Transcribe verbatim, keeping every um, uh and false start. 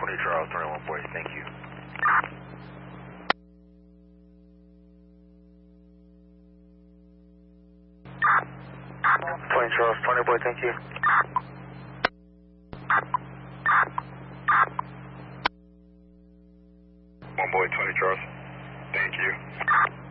twenty Charles, twenty-one boy, thank you. twenty Charles, twenty boy, thank you. one boy, twenty Charles, thank you.